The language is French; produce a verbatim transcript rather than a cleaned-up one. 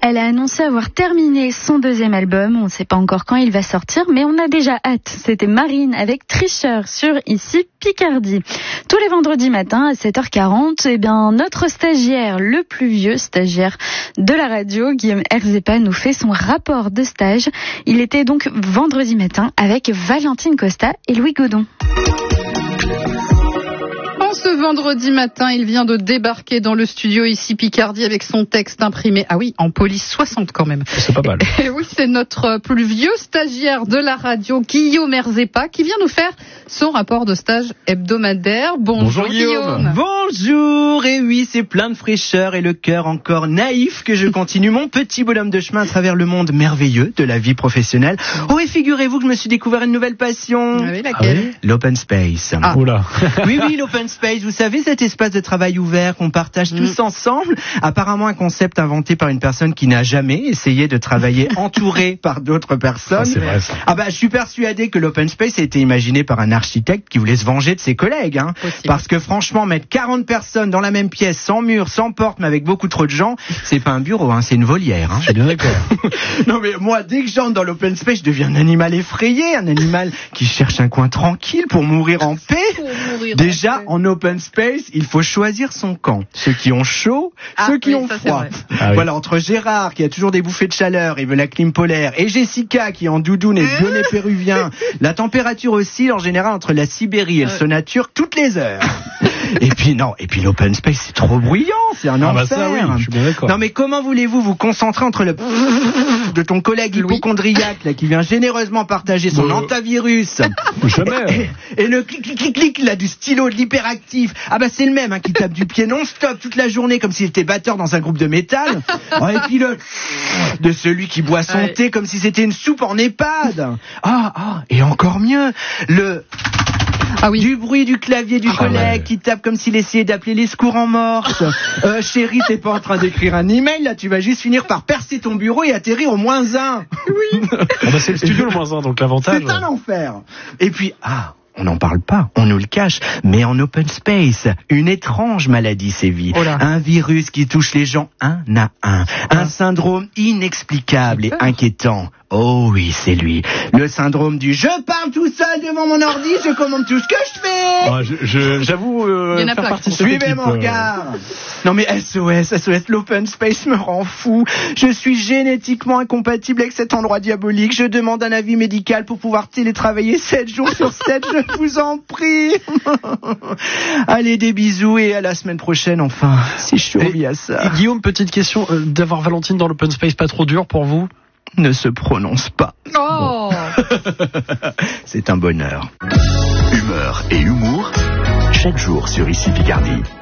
Elle a annoncé avoir terminé son deuxième album. On ne sait pas encore quand il va sortir, mais on a déjà hâte. C'était Marine avec Tricheur sur Ici Picardie. Tous les vendredis matins à sept heures quarante, eh bien, notre stagiaire, le plus vieux stagiaire de la radio, Guillaume Erzepa, nous fait son rapport de stage. Il était donc vendredi matin avec Valentine Costa et Louis Godon. Ce vendredi matin, il vient de débarquer dans le studio Ici Picardie avec son texte imprimé. Ah oui, en police soixante quand même. C'est pas mal. Et oui, c'est notre plus vieux stagiaire de la radio, Guillaume Erzepa, qui vient nous faire son rapport de stage hebdomadaire. Bonjour, Bonjour Guillaume. Bonjour. Et oui, c'est plein de fraîcheur et le cœur encore naïf que je continue mon petit bonhomme de chemin à travers le monde merveilleux de la vie professionnelle. Oh, et figurez-vous que je me suis découvert une nouvelle passion. Ah oui, laquelle? Ah oui, l'open space. Ah. Oula. Oui, oui, l'open space. Vous savez, cet espace de travail ouvert qu'on partage mmh. tous ensemble, apparemment un concept inventé par une personne qui n'a jamais essayé de travailler entourée par d'autres personnes. Ah, c'est vrai, ça. Ah bah, je suis persuadé que l'open space a été imaginé par un architecte qui voulait se venger de ses collègues. Hein. Parce que franchement, mettre quarante personnes dans la même pièce, sans mur, sans porte, mais avec beaucoup trop de gens, c'est pas un bureau, hein, c'est une volière. Hein. Je suis bien d'accord. Non mais moi, dès que j'entre dans l'open space, je deviens un animal effrayé, un animal qui cherche un coin tranquille pour mourir en paix. Mourir Déjà, en, en open space, il faut choisir son camp. Ceux qui ont chaud, ah, ceux qui oui, ont ça, froid. Ah, oui. Voilà, entre Gérard, qui a toujours des bouffées de chaleur, il veut la clim polaire, et Jessica, qui est en doudoune et bonnet péruvien, la température oscille en général entre la Sibérie et le Sonature toutes les heures. Et puis non, et puis l'open space, c'est trop bruyant, c'est un ah enfer. Bah ça, oui, je suis bien d'accord. Non mais comment voulez-vous vous concentrer entre le de ton collègue hypochondriaque là qui vient généreusement partager son euh... antivirus Jamais. Et, et le clic clic clic clic là du stylo de l'hyperactif. Ah bah c'est le même hein, qui tape du pied non-stop toute la journée comme s'il était batteur dans un groupe de métal. Oh, et puis le de celui qui boit son ouais. thé comme si c'était une soupe en EHPAD. Ah ah et encore mieux le Ah oui. Du bruit du clavier du ah collègue ouais. qui tape comme s'il essayait d'appeler les secours en morse. euh, chérie, t'es pas en train d'écrire un email, là, tu vas juste finir par percer ton bureau et atterrir au moins un. Oui. Ah bah c'est le studio le moins un, donc l'avantage. C'est un enfer. Et puis, ah, on n'en parle pas, on nous le cache, mais en open space, une étrange maladie sévit. Oh un virus qui touche les gens un à un. Un syndrome inexplicable et inquiétant. Oh oui, c'est lui. Le syndrome du « je parle tout seul devant mon ordi, je commande tout ce que je fais ». Ah, je, je, j'avoue euh, faire partie de cette Suivez équipe, mon regard. Euh... Non mais S O S, S O S, l'open space me rend fou. Je suis génétiquement incompatible avec cet endroit diabolique. Je demande un avis médical pour pouvoir télétravailler sept jours sur sept, je vous en prie. Allez, des bisous et à la semaine prochaine, enfin, si je survis à ça. Et Guillaume, petite question, euh, d'avoir Valentine dans l'open space, pas trop dur pour vous ? Ne se prononce pas. Oh. C'est un bonheur. Humeur et humour, chaque jour sur Ici Picardie.